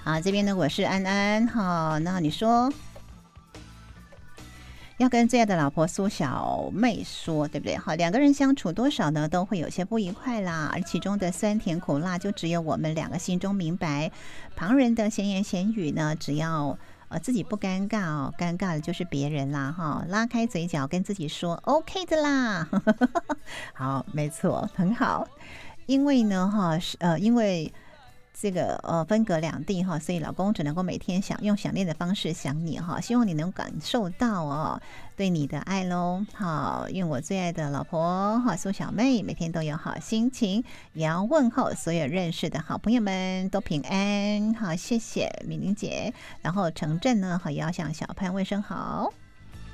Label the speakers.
Speaker 1: 好，这边呢我是安安。好，那你说要跟最爱的老婆苏小妹说，对不对？好，两个人相处多少呢，都会有些不愉快啦，而其中的酸甜苦辣，就只有我们两个心中明白。旁人的闲言闲语呢，只要自己不尴尬哦，尴尬的就是别人啦哈。拉开嘴角跟自己说 OK 的啦。好，没错，很好。因为呢哈，因为这个分隔两地哈，所以老公只能够每天用想念的方式想你哈，希望你能感受到哦对你的爱喽。好，愿我最爱的老婆哈苏小妹每天都有好心情，也要问候所有认识的好朋友们都平安。好，谢谢敏玲姐，然后城镇呢也要向小潘问声好。